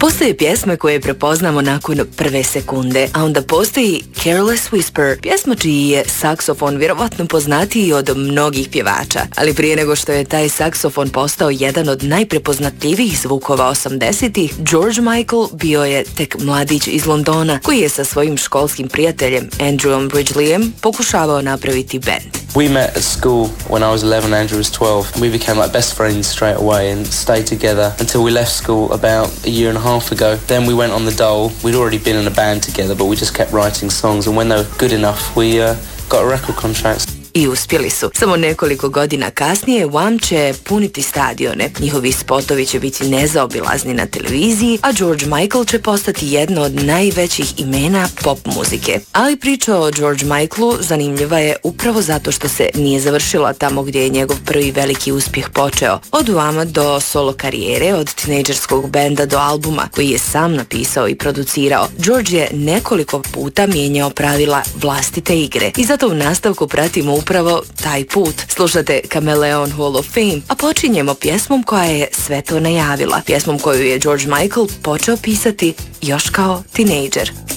Postoje pjesme koje prepoznamo nakon prve sekunde, a onda postoji Careless Whisper, pjesma čiji je saksofon vjerovatno poznatiji od mnogih pjevača. Ali prije nego što je taj saksofon postao jedan od najprepoznatljivijih zvukova 80-ih, George Michael bio je tek mladić iz Londona koji je sa svojim školskim prijateljem Andrewom Ridgeleyem pokušavao napraviti band. We met at school when I was 11, Andrew was 12. We became like best friends straight away and stayed together until we left school about a year and a half ago. Then we went on the dole. We'd already been in a band together, but we just kept writing songs, and when they were good enough, we got a record contract. I uspjeli su. Samo nekoliko godina kasnije Wham će puniti stadione. Njihovi spotovi će biti nezaobilazni na televiziji, a George Michael će postati jedno od najvećih imena pop muzike. Ali priča o George Michaelu zanimljiva je upravo zato što se nije završila tamo gdje je njegov prvi veliki uspjeh počeo. Od Whama do solo karijere, od tinejdžerskog benda do albuma koji je sam napisao i producirao. George je nekoliko puta mijenjao pravila vlastite igre i zato u nastavku pratimo upravo taj put. Slušate Chameleon Hall of Fame, a počinjemo pjesmom koja je sve to najavila. Pjesmom koju je George Michael počeo pisati još kao tinejdžer.